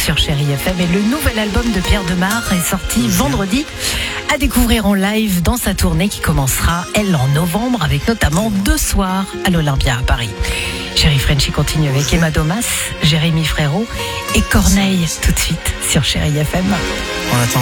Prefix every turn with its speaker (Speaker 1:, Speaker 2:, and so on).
Speaker 1: sur Chérie FM. Et le nouvel album de Pierre Demar est sorti vendredi, à découvrir en live dans sa tournée qui commencera, elle, en novembre, avec notamment 2 soirs à l'Olympia à Paris. Chérie Frenchy continue avec Emma Domas, Jérémy Frérot et Corneille tout de suite sur Chérie FM.
Speaker 2: On attend.